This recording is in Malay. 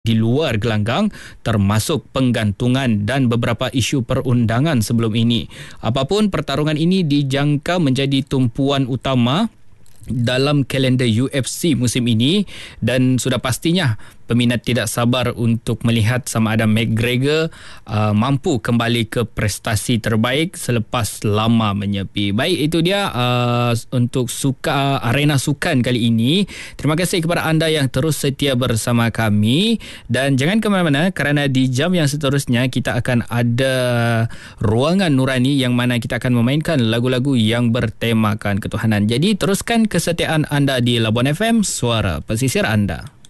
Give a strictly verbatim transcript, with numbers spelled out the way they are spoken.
di luar gelanggang termasuk penggantungan dan beberapa isu perundangan sebelum ini. Apapun, pertarungan ini dijangka menjadi tumpuan utama dalam kalender U F C musim ini dan sudah pastinya peminat tidak sabar untuk melihat sama ada McGregor uh, mampu kembali ke prestasi terbaik selepas lama menyepi. Baik, itu dia uh, untuk suka arena sukan kali ini. Terima kasih kepada anda yang terus setia bersama kami dan jangan ke mana-mana kerana di jam yang seterusnya kita akan ada ruangan nurani yang mana kita akan memainkan lagu-lagu yang bertemakan ketuhanan. Jadi teruskan kesetiaan anda di Labuan F M, suara pesisir anda.